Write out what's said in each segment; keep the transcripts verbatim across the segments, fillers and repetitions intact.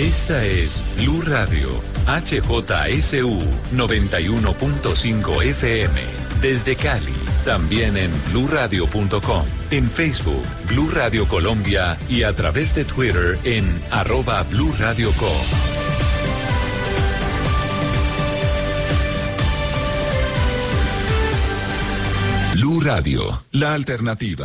Esta es Blue Radio, H J S U noventa y uno punto cinco F M. Desde Cali, también en blue radio punto com, en Facebook, Blue Radio Colombia y a través de Twitter en arroba Blue Radio Com. Blue Radio, la alternativa.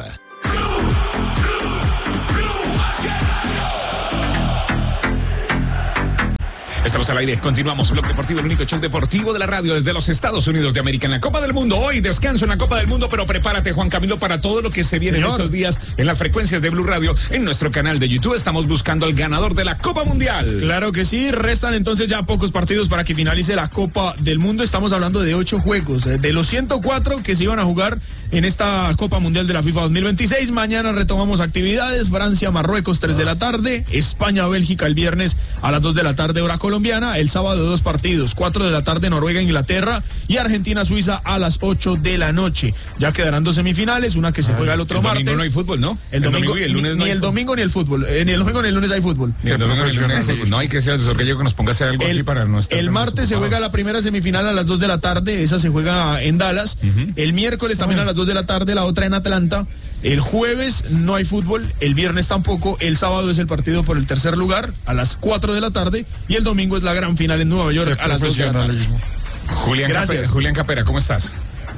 Estamos al aire, continuamos. Blog Deportivo, el único show deportivo de la radio desde los Estados Unidos de América en la Copa del Mundo. Hoy descanso en la Copa del Mundo, pero prepárate, Juan Camilo, para todo lo que se viene en estos días en las frecuencias de Blue Radio. En nuestro canal de YouTube estamos buscando al ganador de la Copa Mundial. Claro que sí, restan entonces ya pocos partidos para que finalice la Copa del Mundo. Estamos hablando de ocho juegos, de los ciento cuatro que se iban a jugar en esta Copa Mundial de la FIFA dos mil veintiséis. Mañana retomamos actividades. Francia, Marruecos, tres de la tarde. España, Bélgica el viernes a las dos de la tarde, hora colombiana. El sábado dos partidos, cuatro de la tarde Noruega, Inglaterra y Argentina, Suiza a las ocho de la noche. Ya quedarán dos semifinales, una que se juega el otro el martes. El domingo no hay fútbol, ¿no? El, el domingo, domingo y el lunes ni, no hay ni el domingo ni el fútbol. Ni el domingo ni el lunes hay fútbol. Ni el domingo ni el lunes hay fútbol. No hay que ser el sorquillo que nos ponga a hacer algo el, aquí para nuestra. El martes se juega la primera semifinal a las dos de la tarde, esa se juega en Dallas. Uh-huh. El miércoles también uh-huh. a las dos de la tarde, la otra en Atlanta. El jueves no hay fútbol, el viernes tampoco, el sábado es el partido por el tercer lugar a las cuatro de la tarde y el domingo es la gran final en Nueva York a las dos de la tarde. Julián Capera, Julián Capera, ¿cómo estás?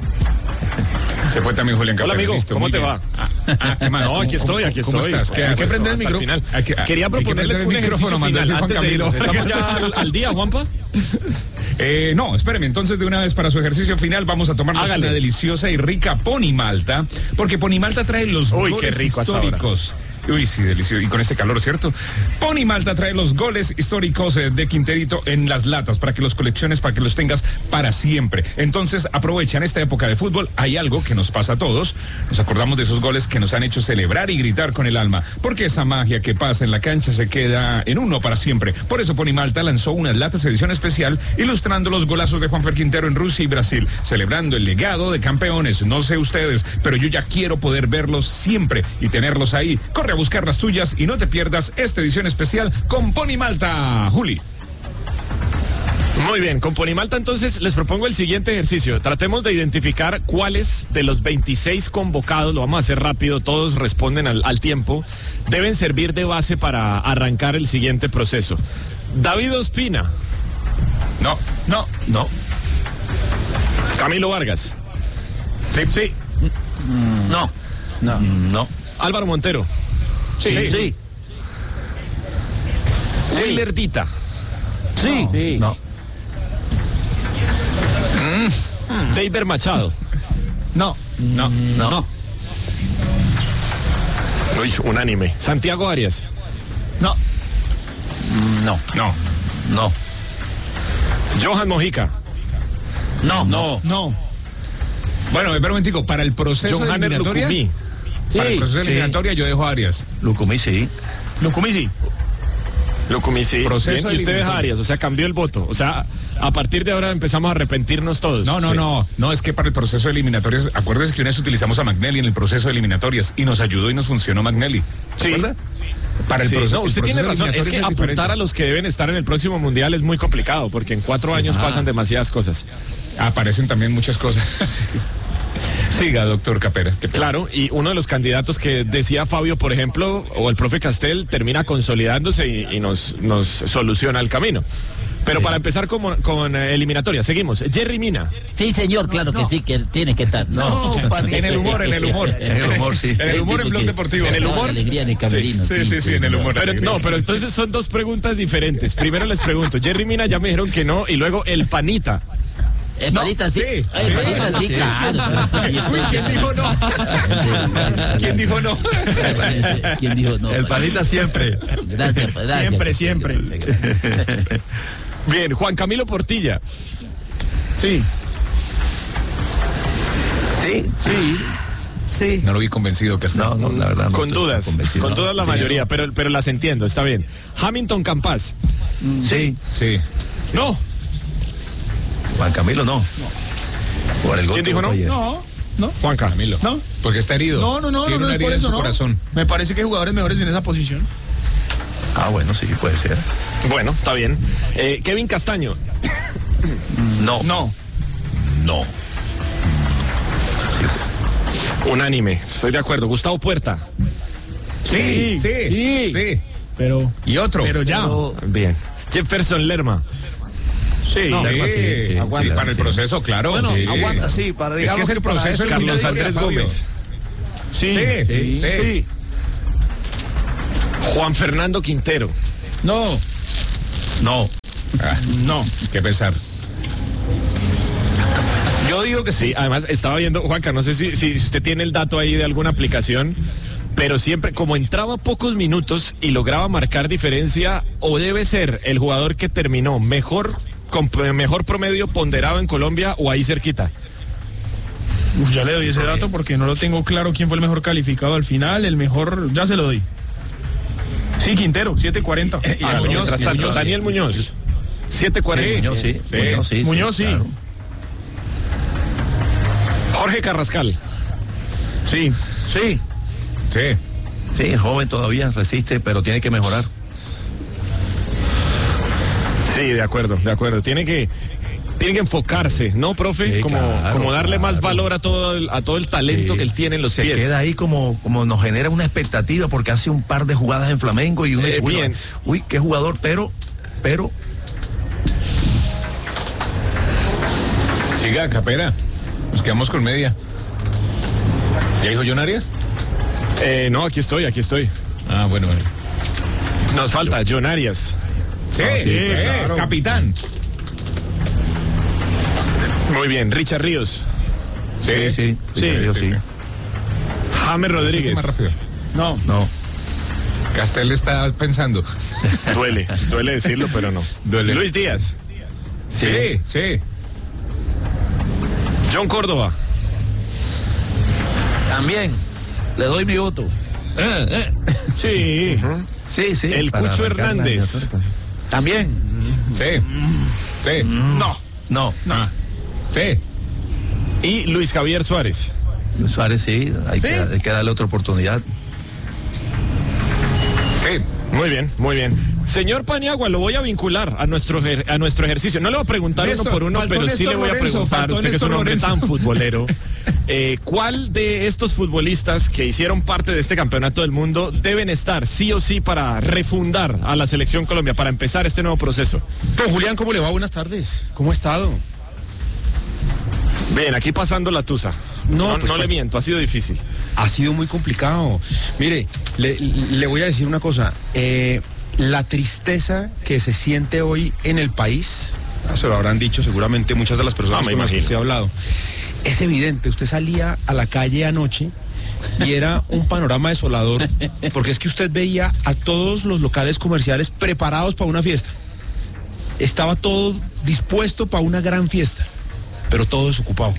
Se fue también Julián Capera. Hola amigo, listo, ¿cómo te bien. va? Ah, ¿qué más? No, aquí estoy, aquí ¿Cómo estoy. estás? ¿Qué hay haces? que prender el micrófono. Quería proponerles un ejercicio final antes de irnos. ¿Estamos ya al, al día, Juanpa? Eh, no, espéreme, entonces de una vez para su ejercicio final vamos a tomarnos Hágale. una deliciosa y rica Pony Malta, porque Pony Malta trae los Uy, goles qué rico históricos. Uy, sí, delicioso. Y con este calor, ¿cierto? Pony Malta trae los goles históricos eh, de Quinterito en las latas para que los colecciones, para que los tengas para siempre. Entonces, aprovecha en esta época de fútbol. Hay algo que nos pasa a todos. Nos acordamos de esos goles que nos han hecho celebrar y gritar con el alma. Porque esa magia que pasa en la cancha se queda en uno para siempre. Por eso Pony Malta lanzó unas latas edición especial ilustrando los golazos de Juanfer Quintero en Rusia y Brasil, celebrando el legado de campeones. No sé ustedes, pero yo ya quiero poder verlos siempre y tenerlos ahí. Corre a buscar las tuyas y no te pierdas esta edición especial con Pony Malta. Juli. Muy bien, con Pony Malta entonces les propongo el siguiente ejercicio. Tratemos de identificar cuáles de los veintiséis convocados, lo vamos a hacer rápido, todos responden al, al tiempo, deben servir de base para arrancar el siguiente proceso. David Ospina. No, no, no. Camilo Vargas. Sí, sí. No, no, no. Álvaro Montero. Sí, sí. sí. Willer Dita. Sí. No. sí. No. Mm. David Machado. No. No. No. no. Uy, unánime. Santiago Arias. No. No. No. No. Johan Mojica. No. No. No. Bueno, espera un momentico, para el proceso Johan de eliminatoria. Lucumí. Sí, para el proceso sí. eliminatoria yo dejo a Arias. Lucumí, sí. Lucumí, sí. Lucumí, sí. Proceso Bien, y usted deja a Arias, o sea, cambió el voto. O sea, a partir de ahora empezamos a arrepentirnos todos. No, no, sí. no. No, es que para el proceso de eliminatorias, acuérdese que una vez utilizamos a Magnelli en el proceso de eliminatorias y nos ayudó y nos funcionó Magnelli. Sí. ¿Recuerda? Para el Sí, proceso, no, usted el tiene proceso razón, es que es apuntar diferente. a los que deben estar en el próximo mundial es muy complicado, porque en cuatro Sí. años Ah. pasan demasiadas cosas. Aparecen también muchas cosas. Siga, doctor Capera. Claro, y uno de los candidatos que decía Fabio, por ejemplo, o el profe Castel, termina consolidándose y, y nos, nos soluciona el camino. Pero sí. Para empezar con, con eh, eliminatoria, seguimos. Jerry Mina. Sí, señor, claro no. que sí, que tiene que estar. No, no en el humor, en el humor. En el humor, sí. En el humor en Blog Deportivo. En el humor. La alegría en el camerino. Sí, sí, sí, sí, en el humor. Pero, no, pero entonces son dos preguntas diferentes. Primero les pregunto, Jerry Mina ya me dijeron que no, y luego el Panita. El no, Panita sí. sí. El Panita sí, sí, claro. Uy, ¿quién dijo no? ¿Quién dijo no? ¿Quién dijo no? El Panita siempre. Gracias, gracias. Siempre, siempre. Bien, Juan Camilo Portilla. Sí. Sí. Sí. Sí. No lo vi convencido que está. No, no, la verdad. No con dudas, con dudas la mayoría, pero, pero las entiendo, está bien. Hamilton Campas. Sí. Sí. No. Juan Camilo no. no. Por el ¿Quién dijo no? Ayer. No. No. Juan Camilo. No. Porque está herido. No, no, no, Tiene no, no una es por herida eso, en su no. corazón. Me parece que hay jugadores mejores en esa posición. Ah, bueno, sí, puede ser. Bueno, está bien. Eh, Kevin Castaño. No. No. No. Unánime, estoy de acuerdo. Gustavo Puerta. Sí, sí, sí. sí. Pero, Y otro. pero ya. Bien. Jefferson Lerma. Sí. Sí, Lerma, sí, sí, sí, sí, para el sí. proceso, claro. Bueno, sí, sí. aguanta, sí, para Es digamos que es el que para proceso eso el Carlos que Andrés decía, Fabio. Gómez. Sí. Sí, sí, sí. Sí. Juan Fernando Quintero. No. No. Ah, No. qué pesar. Yo digo que sí. Sí, además estaba viendo, Juanca, no sé si, si usted tiene el dato ahí de alguna aplicación, pero siempre, como entraba pocos minutos y lograba marcar diferencia, o debe ser el jugador que terminó mejor, con mejor promedio ponderado en Colombia o ahí cerquita. Uf, ya le doy ese dato porque no lo tengo claro quién fue el mejor calificado al final, el mejor, ya se lo doy. Sí, Quintero, siete cuarenta. Y Ah, el mientras Muñoz, tanto, Muñoz, Daniel sí. Muñoz, siete Sí, cuarenta. Muñoz, sí. Sí. Muñoz, sí. Muñoz, sí. claro. Jorge Carrascal. Sí. Sí. Sí. Sí, joven todavía, resiste, pero tiene que mejorar. Sí, de acuerdo, de acuerdo. Tiene que, tiene que enfocarse, ¿no, profe? Sí, como, claro, como darle claro. más valor a todo el, a todo el talento Sí. que él tiene en los Se pies. queda ahí como, como nos genera una expectativa porque hace un par de jugadas en Flamengo y uno Eh, dice, uy, bien. uy, qué jugador, pero, pero, Siga, Capera. Nos quedamos con media. ¿Ya dijo John Arias? Eh, no, aquí estoy, aquí estoy. Ah, bueno, bueno. Nos falta John Arias. Sí, sí, eh, claro. capitán. Muy bien, Richard Ríos. Sí, sí, sí, sí, yo sí, sí. sí. James Rodríguez. Más rápido. No. No, Castel está pensando. Duele, duele decirlo, pero no. Duele. Luis Díaz. Sí, sí. John Córdoba. También. Le doy mi voto. Sí. sí, sí. El para Cucho arrancar la Hernández. eliminatoria. También. Sí. Sí. No. No, Ah, sí. Y Luis Javier Suárez. Luis Suárez sí, hay, Que, hay que darle otra oportunidad. Sí. Muy bien, muy bien. Señor Paniagua, lo voy a vincular a nuestro ejer- a nuestro ejercicio. No le voy a preguntar Néstor, uno por uno, faltó pero sí Néstor le voy a Lorenzo, preguntar, faltó usted que es un Néstor hombre Lorenzo. tan futbolero, eh, ¿cuál de estos futbolistas que hicieron parte de este campeonato del mundo deben estar sí o sí para refundar a la selección Colombia, para empezar este nuevo proceso? Don Julián, ¿cómo le va? Buenas tardes. ¿Cómo ha estado? Bien, aquí pasando la tusa. No, No, pues, no le pues- miento, ha sido difícil. Ha sido muy complicado. Mire, le, le voy a decir una cosa. Eh, la tristeza que se siente hoy en el país, ah, se lo habrán dicho seguramente muchas de las personas Ah, me con las que imagino. usted ha hablado. Es evidente, usted salía a la calle anoche y era un panorama desolador, porque es que usted veía a todos los locales comerciales preparados para una fiesta. Estaba todo dispuesto para una gran fiesta, pero todo desocupado.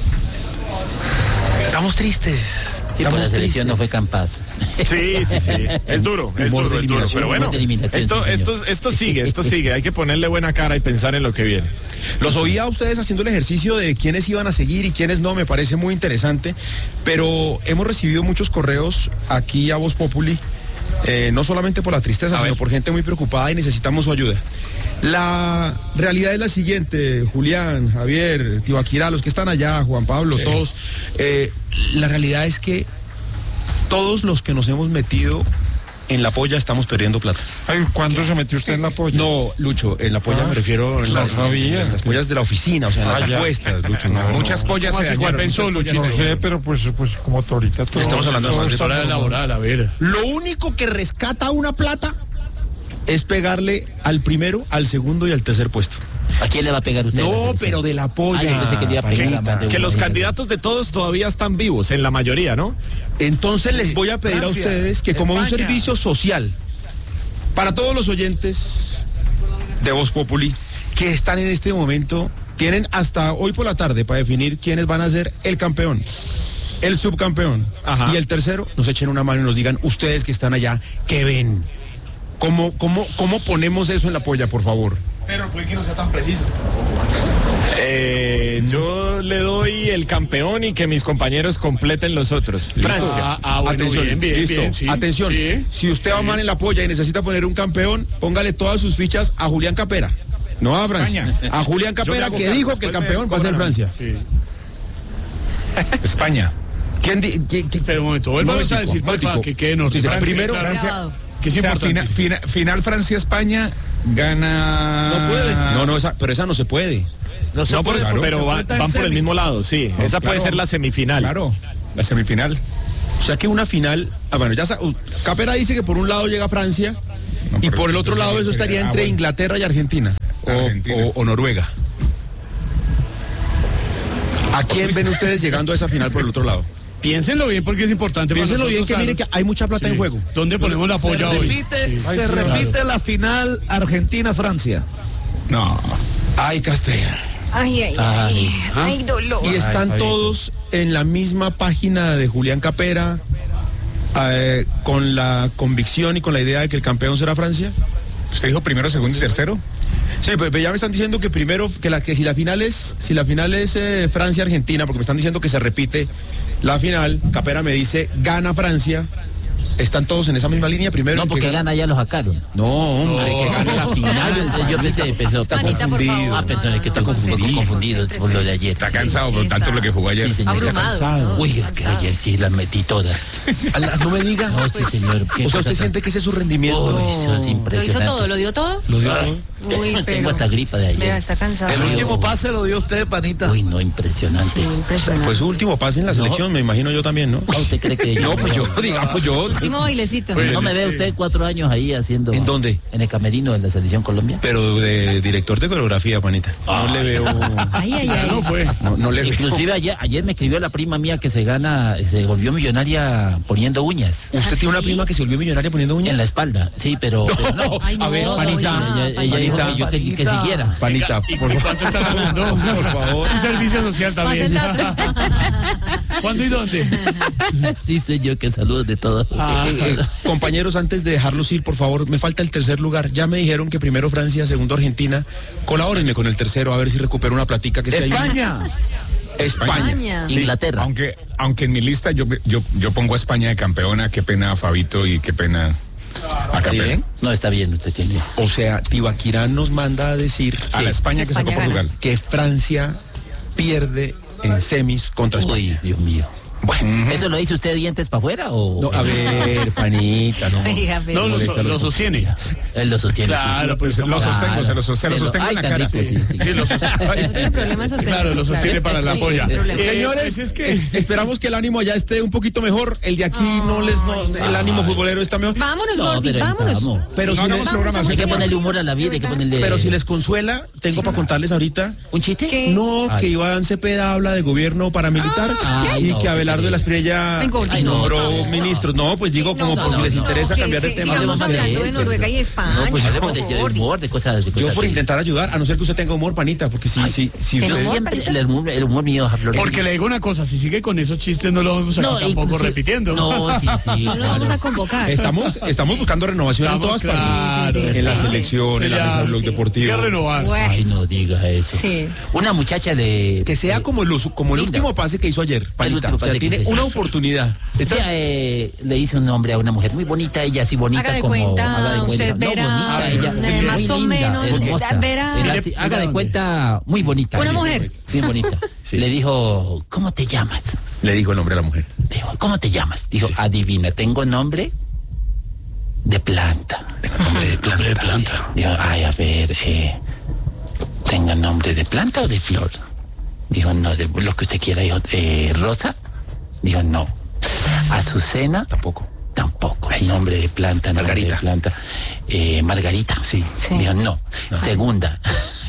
Estamos tristes. Sí, pues la selección no fue capaz. Sí, sí, sí. Es duro, es Humor duro, de es duro. eliminación, Pero bueno, humor de eliminación, esto, sí, esto, señor. esto sigue, esto sigue. Hay que ponerle buena cara y pensar en lo que viene. Los oía a ustedes haciendo el ejercicio de quiénes iban a seguir y quiénes no, me parece muy interesante, pero hemos recibido muchos correos aquí a Voz Populi, eh, no solamente por la tristeza, sino por gente muy preocupada y necesitamos su ayuda. La realidad es la siguiente, Julián, Javier, Tibaquirá, los que están allá, Juan Pablo, todos, eh, la realidad es que todos los que nos hemos metido en la polla estamos perdiendo plata. Ay, ¿cuándo se metió usted en la polla? No, Lucho, en la polla Ah, me refiero en no las, sabía. en las pollas de la oficina, o sea, en Ah, las ya. apuestas, Lucho. no, Muchas no. pollas ¿Cómo se así? ¿Cuál dañaron. pensó, muchas Lucho? pollas No se sé, dañaron. pero pues, pues como ahorita todo. Estamos hablando todo más de está hora normal. a ver. Lo único que rescata una plata es pegarle al primero, al segundo y al tercer puesto. ¿A quién le va a pegar usted? a la No, selección? pero de la polla. Ah, yo pensé que le iba a pegar a más de Que uno, los ahí, candidatos de todos todavía están vivos, en la mayoría, ¿no? Entonces les voy a pedir Francia, a ustedes que como un España. servicio social, para todos los oyentes de Voz Populi, que están en este momento, tienen hasta hoy por la tarde para definir quiénes van a ser el campeón, el subcampeón Ajá. y el tercero, nos echen una mano y nos digan ustedes que están allá, ¿qué ven? ¿Cómo, cómo, cómo ponemos eso en la polla, por favor? Pero puede que no sea tan preciso. Eh, yo le doy el campeón y que mis compañeros completen los otros. Francia. Ah, ah, bueno, Atención, bien, bien, listo. bien, sí. Atención, Sí. si usted va mal en la polla y necesita poner un campeón, póngale todas sus fichas a Julián Capera. No a Francia. España. A Julián Yo me Capera, hago que cargo, dijo que el después me campeón va a ser cobran a mí. Francia. Sí. España. ¿Quién di- qui- qui- Pero un momento, vuelvamos a Momentico, decir, porfa, momentico. que quede en orden. Sí, sí, Francia, primero, claro, Francia. que es O sea, importante. fina- fina- final Francia-España gana... No puede. No, no, esa, pero esa no se puede. No se No, por- puede, porque pero se va- enfrentan van por el semis. mismo lado, sí. No, Esa puede claro. ser la semifinal. Claro, la semifinal. O sea que una final. Ah, bueno, ya sa- uh, Capera dice que por un lado llega Francia No, y pero por el eso otro entonces lado eso sería- estaría ah, entre bueno. Inglaterra y Argentina. O, Argentina. o- o Noruega. ¿A quién Suiza. ven ustedes llegando a esa final por el otro lado? Piénsenlo bien porque es importante. para Piénsenlo bien, nosotros, que mire que claro. hay mucha plata Sí. en juego. ¿Dónde ponemos la Se polla hoy? repite, Sí. se Ay, repite claro. la final Argentina-Francia. No. Ay, Castel. Ay, ay, ay. Ay, dolor. Y están todos en la misma página de Julián Capera, eh, con la convicción y con la idea de que el campeón será Francia. ¿Usted dijo primero, segundo y tercero? Sí, pues ya me están diciendo que primero, que, la, que si la final es, si la final es eh, Francia-Argentina, porque me están diciendo que se repite la final, Capera me dice, gana Francia. ¿Están todos en esa misma línea primero? No, el que porque gana ya lo sacaron. No, hombre, que gana la Ah, final. yo, yo pensé, pensó, Está Panita, por confundido. favor. Ah, perdón, es que No, estoy no, no, confundido, no, confundido no, por lo de ayer. Está cansado por Sí, tanto está- lo que jugó ayer. Sí, señor. Abrumado. cansado. ¿no? Uy, que Cansado. ayer sí las metí todas. Ala, No me diga. No, sí, señor. qué O sea, cosa ¿usted tan- siente que ese es su rendimiento? Uy, eso es ¿Lo impresionante. hizo todo? ¿Lo dio todo? Lo dio. Uy, pero... Tengo hasta gripa de ayer. Vea, está cansado. El Ay, último oh. pase lo dio usted, panita. Uy, no, impresionante. Sí, impresionante. Fue su último pase en la selección, me imagino yo también, ¿no? Ah, ¿usted cree que yo? No, pues yo, digamos yo. Último bailecito. ¿No me ve usted cuatro años ahí haciendo? ¿En dónde? En el camerino de la selección Colombia. Pero de director de coreografía, panita. No le veo. Ay, ay, ay. No fue. No, no le veo. Inclusive ayer, ayer me escribió la prima mía que se gana, se volvió millonaria poniendo uñas. ¿Usted tiene una prima que se volvió millonaria poniendo uñas? En la espalda, sí, pero, pero no. Ay, no, A ver, no, panita, ya, ella, ella dijo panita. que yo que, que panita. siguiera. Panita, ¿Y por favor. cuánto está ganando? Por favor. Un servicio social también. Más el teatro. ¿Cuándo y dónde? Sí, señor, que saludos de todos. Ah. Eh, compañeros, antes de dejarlos ir, por favor, me falta el tercer lugar. Ya me dijeron que primero Francia, segundo Argentina. Colabórenme con el tercero, a ver si recupero una platica que esté ahí. España. España. España. Inglaterra. Aunque, aunque en mi lista yo, yo, yo pongo a España de campeona, qué pena a Fabito y qué pena a Capera. Bien. No, está bien, usted tiene. O sea, Tibaquirá nos manda a decir A la España que sacó España gana. Portugal. que Francia pierde en semis contra España. Uy, Dios mío. Bueno, ¿Eso lo dice usted dientes para afuera o...? no, a ver, panita, no. Oiga, pero- No, lo, Molesta, lo lo- sostiene. Él lo sostiene. Claro, pues Lo sostengo, se lo, so- se lo Se lo- sostengo ay, en la tan cara. rico, sí, sí. Sí, lo sostiene. No tiene problema en sostener. Claro, lo sostiene para la Sí, polla. sin problema. Eh, Señores, es que... eh, esperamos que el ánimo allá esté un poquito mejor. El de aquí no les, no, el ánimo futbolero está mejor. Vámonos, No, Gordy, pero ahí vámonos. estamos. Pero No si hagamos les, programas. Hay que ponerle humor a la vida, hay que ponerle... pero si les consuela, tengo para contarles ahorita. ¿Un chiste? ¿Qué? No, Ay. que Iván Cepeda habla de gobierno paramilitar Ay, y no, que Abelardo de la Estrella Ay, Gordy, no, nombró por favor. ministros. No, pues digo como No, por si no, les no, interesa que cambiar de sí, tema. sigamos hablemos hablando de eso. Noruega y España. No, pues, Hablemos de, por de favor. humor, de cosas... De Yo cosas por así. intentar ayudar, a no ser que usted tenga humor, panita, porque si, si, si ¿Tengo usted- humor? Siempre el humor, el humor mío, Flor. Porque le digo una cosa, si sigue con esos chistes no lo vamos a No, tampoco inclusive- repitiendo. No, sí, sí. No lo vamos a convocar. estamos, estamos buscando renovación en Estamos todas partes. claro, Sí, sí, sí, En la sí. selección, en la Ya, mesa del blog sí. deportivo. Hay que renovar. Bueno, Ay, no digas eso. sí. Una muchacha le... Que sea como el, usu- como el Linda. último pase que hizo ayer, panita. último O sea, pase que tiene hizo. una oportunidad. Estas- Ella, eh, le hizo un nombre a una mujer muy bonita, ella así bonita Haga de como... cuenta, haga de cuenta. usted No, verá, bonita, ella. eh, muy más o linda, menos, hermosa. verá. Era así, haga de cuenta, muy bonita. Una Sí. mujer. Sí, bonita. Sí. Le dijo, ¿cómo te llamas? Le dijo el nombre a la mujer. Dijo, ¿cómo te llamas? Dijo, adivina, tengo nombre de planta. Tengo nombre de planta. de planta. Dijo, ay, a ver, eh, ¿tenga nombre de planta o de flor? Dijo, no, de lo que usted quiera. Dijo, eh, ¿Rosa? Dijo, no. ¿Azucena? Tampoco. Tampoco. Hay nombre de planta, nombre Margarita. de planta. Eh, Margarita. Sí. Sí. Dijo, no. Segunda.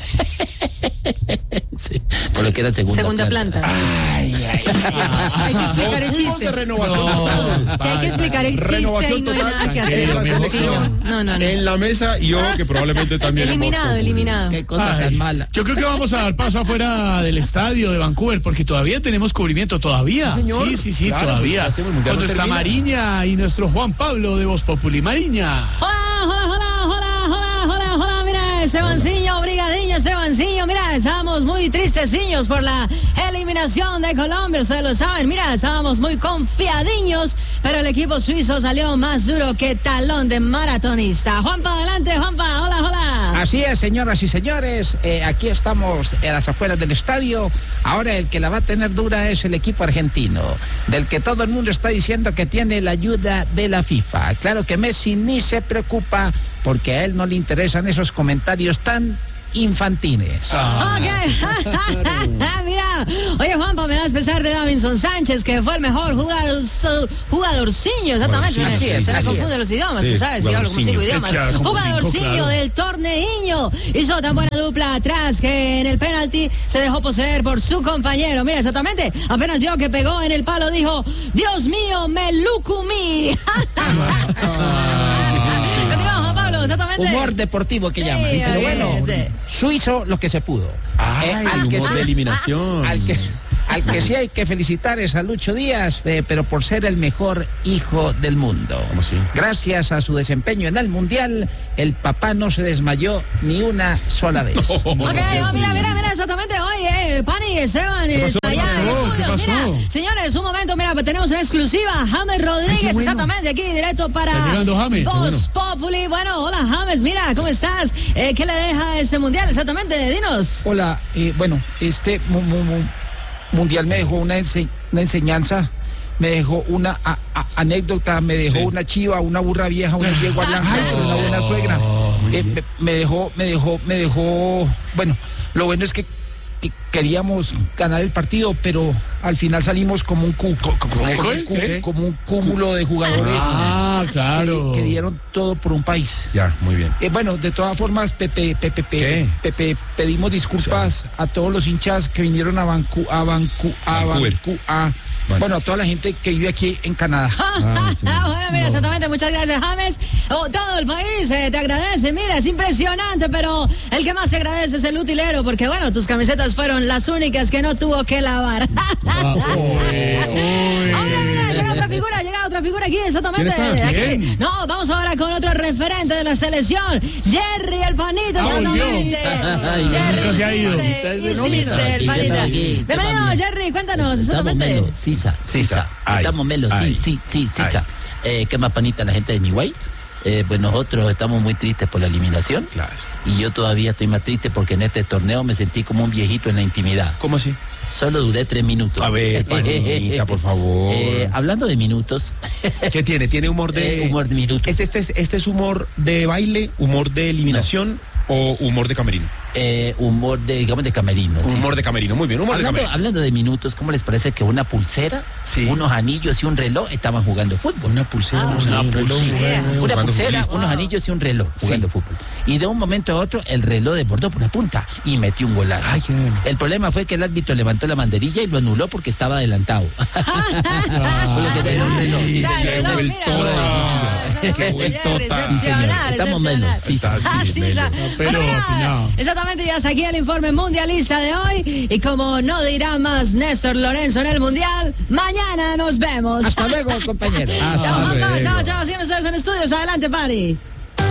Sí, por lo que era segunda, Segunda planta. Ay, ay, Hay que explicar el Fuimos chiste. de renovación total. Si hay que explicar el chiste y Renovación no hay total. nada que hacer. En la Sí, selección. no, no, no. En la mesa y yo que probablemente también. en Eliminado, Voz Populi. eliminado. qué cosa Ay, tan mala. Yo creo que vamos a dar paso afuera del estadio de Vancouver porque todavía tenemos cubrimiento, todavía. Sí, señor. Sí, sí, sí, Claro, todavía. pues, hacemos el mundial, Con no nuestra termina. Mariña y nuestro Juan Pablo de Voz Populi. Mariña. Hola, hola, hola, hola, hola, hola, hola, mira ese bancillo, brigadiño, ese bancillo, mira estábamos muy tristeciños por la eliminación de Colombia, ustedes lo saben. Mira, estábamos muy confiadiños, pero el equipo suizo salió más duro que talón de maratonista. Juanpa, adelante, Juanpa. Hola, hola. Así es, señoras y señores. Eh, aquí estamos en las afueras del estadio. Ahora el que la va a tener dura es el equipo argentino, del que todo el mundo está diciendo que tiene la ayuda de la FIFA. Claro que Messi ni se preocupa porque a él no le interesan esos comentarios tan infantiles. Ah. Ok. Mira, oye, Juanpa, me das pesar de Davinson Sánchez, que fue el mejor jugador, su, jugadorcillo, exactamente. Bueno, sí, así es, se me así confunden es. los idiomas, Sí, tú sabes, yo hablo como cinco idiomas. Claro, como Jugadorcillo cinco, claro. del torneiño. Hizo tan buena dupla atrás que en el penalti se dejó poseer por su compañero. Mira, exactamente, apenas vio que pegó en el palo, dijo, Dios mío, me lucumí. Continuamos, Juan Pablo, exactamente. Humor deportivo que Sí, llama. Dice, oye, bueno, sí. suizo lo que se pudo. Ay, Eh, al, que humor sí, de eliminación. al, que, al que sí hay que felicitar es a Lucho Díaz, eh, pero por ser el mejor hijo del mundo. ¿Cómo así? Gracias a su desempeño en el Mundial, el papá no se desmayó ni una sola vez. Ok, oh, mira, mira, mira, exactamente. Oye, Pani, Esteban, está allá en el pasó? ¿Qué estudio. pasó? Mira, señores, un momento, mira, pues tenemos en exclusiva a James Rodríguez, bueno. exactamente, aquí directo para Está llegando James, qué Voz Populi. Bueno, hola, James, mira, ¿cómo estás? Eh, ¿Qué le deja este mundial? Exactamente, dinos. Hola, eh, bueno, este mu- mu- mu- Mundial me dejó una, ense- una enseñanza, me dejó una a- a- anécdota, me dejó Sí. una chiva, una burra vieja, una yegua blanca, pero una buena suegra. Eh, me, me dejó, me dejó, me dejó, bueno, lo bueno es que, que queríamos ganar el partido, pero al final salimos como un cu- co- co- como, ¿Qué? un cu- ¿Qué? como un cúmulo de jugadores Ah, claro. que, que dieron todo por un país. Ya, muy bien. Eh, bueno, de todas formas, Pepe, Pepe, Pepe, ¿Qué? Pepe, pedimos disculpas a todos los hinchas que vinieron a Bancu, a Bancu, a Vancouver. Bancu, a, Bueno. bueno, a toda la gente que vive aquí en Canadá. bueno, mira, exactamente, muchas gracias, James. Oh, todo el país eh, te agradece, mira, es impresionante, pero el que más te agradece es el utilero, porque bueno, tus camisetas fueron las únicas que no tuvo que lavar. Ahora, mira, llega otra figura, llega otra figura aquí, exactamente. ¿Quién está? aquí. ¿Quién? No, vamos ahora con otro referente de la selección, Jerry el Panito, Ah, volvió. exactamente. Ay, Jerry, nunca se ha ido. hiciste, De nómina. hiciste el ¿Y qué Panita. tal aquí? ¿Qué Bienvenido, tal? Jerry, cuéntanos, Estamos exactamente. Melo, Sisa, Sisa. Ay, Estamos Melo, ay, sí, sí, sí, Sisa. ay. Eh, ¿Qué más panita la gente de mi guay? Eh, pues nosotros estamos muy tristes por la eliminación. Claro. Y yo todavía estoy más triste porque en este torneo me sentí como un viejito en la intimidad. ¿Cómo así? Solo duré tres minutos. A ver, panita, por favor. Eh, hablando de minutos. ¿Qué tiene? ¿Tiene humor de...? Eh, humor de minutos. ¿Este, este, es- ¿Este es humor de baile, humor de eliminación o humor de camerino? Eh, humor de, digamos, de camerino. sí, Humor sí. de camerino, muy bien, humor de Hablando, camerino. hablando de minutos, ¿cómo les parece que una pulsera, Sí. unos anillos y un reloj estaban jugando fútbol? Una pulsera, Ah, una pulsera. Una Jugando pulsera, futbolista. unos anillos y un reloj jugando fútbol. Y de un momento a otro el reloj desbordó por la punta y metió un golazo. Ay, qué bien. El problema fue que el árbitro levantó la banderilla y lo anuló porque estaba adelantado. Fue lo que era un reloj. Sí, Ya, el señor. reloj, vueltota. mira, Qué vueltota. excepcional, Estamos excepcional. menos, sí, Ah, sí, sí, menos. sa- Pero Bueno, mira, afinado. exactamente, y hasta aquí el informe mundialista de hoy. Y como no dirá más Néstor Lorenzo en el mundial, mañana nos vemos. Hasta luego, compañero. Chao, Juanpa, luego. chao, chao. Siguen ustedes en estudios. Adelante, Pari.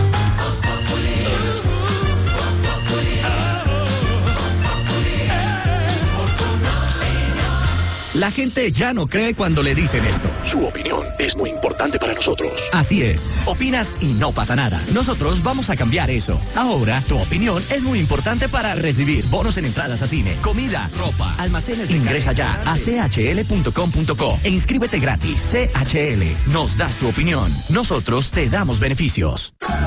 La gente ya no cree cuando le dicen esto. Su opinión es muy importante para nosotros. Así es, opinas y no pasa nada. Nosotros vamos a cambiar eso. Ahora, tu opinión es muy importante para recibir bonos en entradas a cine, comida, ropa, almacenes. Ingresa ya a c h l punto com punto co e inscríbete gratis. C H L, nos das tu opinión. Nosotros te damos beneficios.